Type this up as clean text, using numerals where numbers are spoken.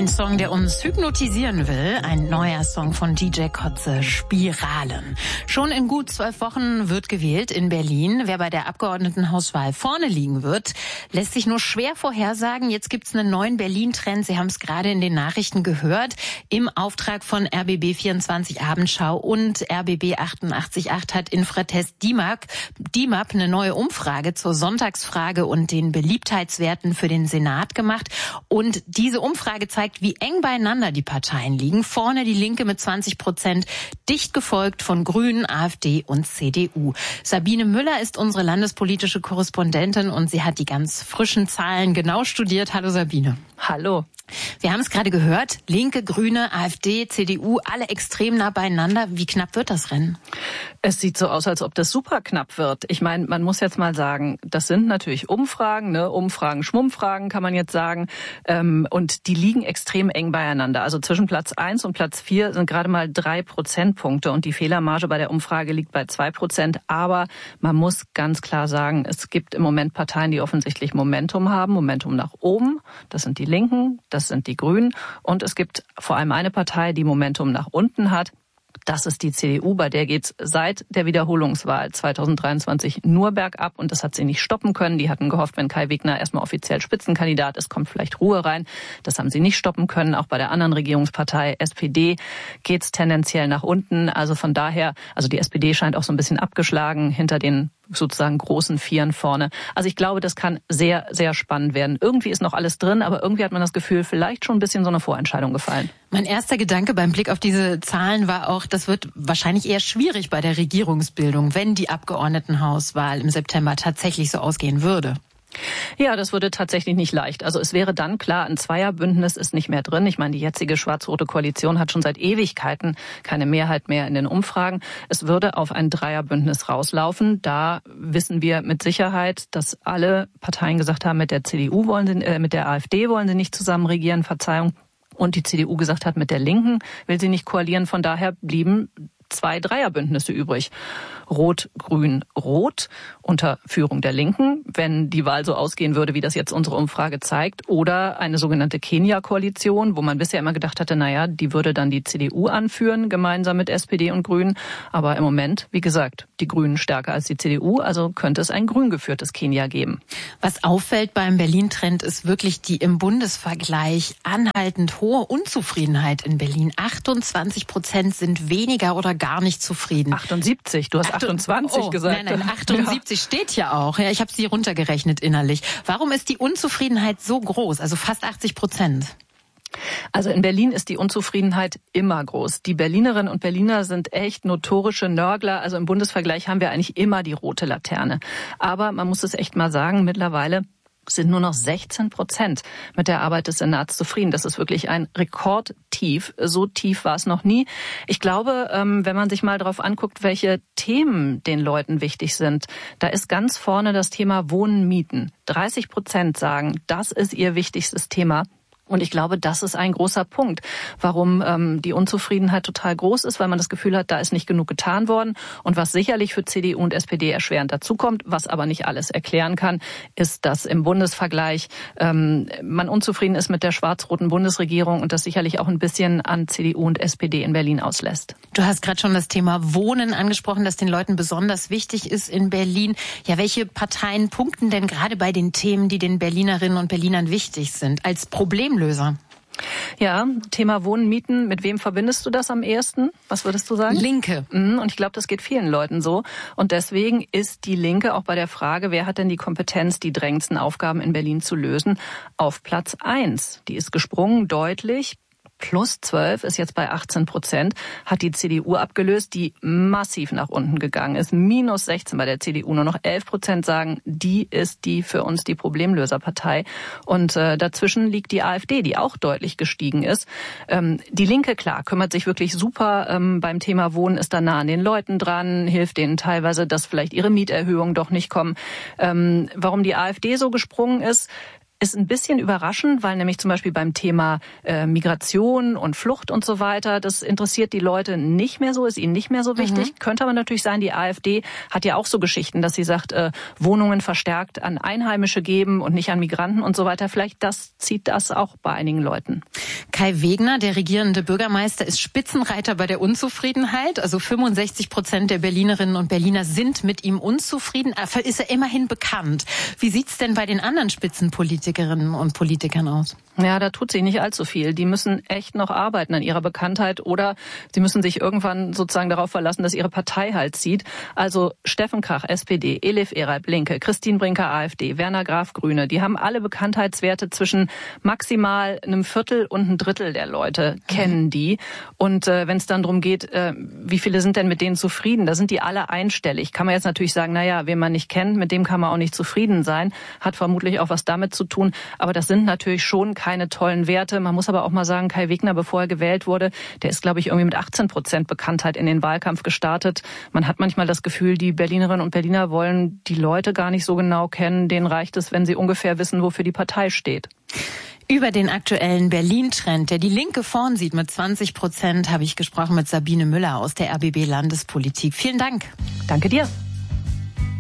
Ein Song, der uns hypnotisieren will. Ein neuer Song von DJ Kotze, Spiralen. Schon in gut 12 Wochen wird gewählt in Berlin. Wer bei der Abgeordnetenhauswahl vorne liegen wird, lässt sich nur schwer vorhersagen. Jetzt gibt's einen neuen Berlin-Trend. Sie haben es gerade in den Nachrichten gehört. Im Auftrag von RBB24 Abendschau und RBB 88.8 hat Infratest DIMAP eine neue Umfrage zur Sonntagsfrage und den Beliebtheitswerten für den Senat gemacht. Und diese Umfrage zeigt, wie eng beieinander die Parteien liegen. Vorne die Linke mit 20%, dicht gefolgt von Grünen, AfD und CDU. Sabine Müller ist unsere landespolitische Korrespondentin und sie hat die ganz frischen Zahlen genau studiert. Hallo Sabine. Hallo. Wir haben es gerade gehört, Linke, Grüne, AfD, CDU, alle extrem nah beieinander. Wie knapp wird das Rennen? Es sieht so aus, als ob das super knapp wird. Ich meine, man muss jetzt mal sagen, das sind natürlich Umfragen, Umfragen, Schmummfragen kann man jetzt sagen. Und die liegen extrem eng beieinander. Also zwischen Platz 1 und Platz 4 sind gerade mal 3 Prozentpunkte und die Fehlermarge bei der Umfrage liegt bei 2%. Aber man muss ganz klar sagen, es gibt im Moment Parteien, die offensichtlich Momentum haben, Momentum nach oben. Das sind die Linken, das sind die Grünen. Und es gibt vor allem eine Partei, die Momentum nach unten hat. Das ist die CDU, bei der geht's seit der Wiederholungswahl 2023 nur bergab und das hat sie nicht stoppen können. Die hatten gehofft, wenn Kai Wegner erstmal offiziell Spitzenkandidat ist, kommt vielleicht Ruhe rein. Das haben sie nicht stoppen können. Auch bei der anderen Regierungspartei SPD geht's tendenziell nach unten. Also von daher, die SPD scheint auch so ein bisschen abgeschlagen hinter den sozusagen großen Vieren vorne. Also ich glaube, das kann sehr, sehr spannend werden. Irgendwie ist noch alles drin, aber irgendwie hat man das Gefühl, vielleicht schon ein bisschen so eine Vorentscheidung gefallen. Mein erster Gedanke beim Blick auf diese Zahlen war auch, das wird wahrscheinlich eher schwierig bei der Regierungsbildung, wenn die Abgeordnetenhauswahl im September tatsächlich so ausgehen würde. Ja, das würde tatsächlich nicht leicht. Also es wäre dann klar, ein Zweierbündnis ist nicht mehr drin. Ich meine, die jetzige schwarz-rote Koalition hat schon seit Ewigkeiten keine Mehrheit mehr in den Umfragen. Es würde auf ein Dreierbündnis rauslaufen. Da wissen wir mit Sicherheit, dass alle Parteien gesagt haben, mit der CDU mit der AfD wollen sie nicht zusammen regieren, Verzeihung. Und die CDU gesagt hat, mit der Linken will sie nicht koalieren. Von daher blieben 2 Dreierbündnisse übrig. Rot, Grün, Rot unter Führung der Linken, wenn die Wahl so ausgehen würde, wie das jetzt unsere Umfrage zeigt. Oder eine sogenannte Kenia-Koalition, wo man bisher immer gedacht hatte, die würde dann die CDU anführen, gemeinsam mit SPD und Grünen. Aber im Moment, wie gesagt, die Grünen stärker als die CDU, also könnte es ein grün geführtes Kenia geben. Was auffällt beim Berlin-Trend ist wirklich die im Bundesvergleich anhaltend hohe Unzufriedenheit in Berlin. 28% sind weniger oder gar nicht zufrieden. 78, du hast 28 gesagt. Nein, 78 steht ja auch. Ja, ich habe sie runtergerechnet innerlich. Warum ist die Unzufriedenheit so groß, also fast 80%? Also in Berlin ist die Unzufriedenheit immer groß. Die Berlinerinnen und Berliner sind echt notorische Nörgler. Also im Bundesvergleich haben wir eigentlich immer die rote Laterne. Aber man muss es echt mal sagen, mittlerweile sind nur noch 16% mit der Arbeit des Senats zufrieden. Das ist wirklich ein Rekordtief. So tief war es noch nie. Ich glaube, wenn man sich mal darauf anguckt, welche Themen den Leuten wichtig sind, da ist ganz vorne das Thema Wohnen, Mieten. 30% sagen, das ist ihr wichtigstes Thema. Und ich glaube, das ist ein großer Punkt, warum die Unzufriedenheit total groß ist, weil man das Gefühl hat, da ist nicht genug getan worden. Und was sicherlich für CDU und SPD erschwerend dazukommt, was aber nicht alles erklären kann, ist, dass im Bundesvergleich man unzufrieden ist mit der schwarz-roten Bundesregierung und das sicherlich auch ein bisschen an CDU und SPD in Berlin auslässt. Du hast gerade schon das Thema Wohnen angesprochen, das den Leuten besonders wichtig ist in Berlin. Ja, welche Parteien punkten denn gerade bei den Themen, die den Berlinerinnen und Berlinern wichtig sind, als Problemlöser? Ja, Thema Wohnen, Mieten. Mit wem verbindest du das am ehesten? Was würdest du sagen? Linke. Und ich glaube, das geht vielen Leuten so. Und deswegen ist die Linke auch bei der Frage, wer hat denn die Kompetenz, die drängendsten Aufgaben in Berlin zu lösen, auf Platz 1. Die ist gesprungen, deutlich. Plus 12 ist jetzt bei 18%, hat die CDU abgelöst, die massiv nach unten gegangen ist. Minus 16 bei der CDU. Nur noch 11% sagen, die ist die für uns die Problemlöserpartei. Und dazwischen liegt die AfD, die auch deutlich gestiegen ist. Die Linke, klar, kümmert sich wirklich super beim Thema Wohnen, ist da nah an den Leuten dran, hilft denen teilweise, dass vielleicht ihre Mieterhöhungen doch nicht kommen. Warum die AfD so gesprungen ist, ist ein bisschen überraschend, weil nämlich zum Beispiel beim Thema Migration und Flucht und so weiter, das interessiert die Leute nicht mehr so, ist ihnen nicht mehr so wichtig. Könnte aber natürlich sein, die AfD hat ja auch so Geschichten, dass sie sagt, Wohnungen verstärkt an Einheimische geben und nicht an Migranten und so weiter. Vielleicht zieht das auch bei einigen Leuten. Kai Wegner, der regierende Bürgermeister, ist Spitzenreiter bei der Unzufriedenheit. Also 65% der Berlinerinnen und Berliner sind mit ihm unzufrieden. Ist er immerhin bekannt. Wie sieht's denn bei den anderen Spitzenpolitikerinnen und Politikern aus? Ja, da tut sich nicht allzu viel. Die müssen echt noch arbeiten an ihrer Bekanntheit oder sie müssen sich irgendwann sozusagen darauf verlassen, dass ihre Partei halt zieht. Also Steffen Krach, SPD, Elif Ereib, Linke, Christine Brinker, AfD, Werner Graf, Grüne, die haben alle Bekanntheitswerte zwischen maximal einem Viertel und ein Drittel der Leute kennen die. Und wenn es dann darum geht, wie viele sind denn mit denen zufrieden, da sind die alle einstellig. Kann man jetzt natürlich sagen, naja, wen man nicht kennt, mit dem kann man auch nicht zufrieden sein. Hat vermutlich auch was damit zu tun. Aber das sind natürlich schon keine tollen Werte. Man muss aber auch mal sagen, Kai Wegner, bevor er gewählt wurde, der ist, glaube ich, irgendwie mit 18% Bekanntheit in den Wahlkampf gestartet. Man hat manchmal das Gefühl, die Berlinerinnen und Berliner wollen die Leute gar nicht so genau kennen. Denen reicht es, wenn sie ungefähr wissen, wofür die Partei steht. Über den aktuellen Berlin-Trend, der die Linke vorn sieht mit 20%, habe ich gesprochen mit Sabine Müller aus der RBB Landespolitik. Vielen Dank. Danke dir.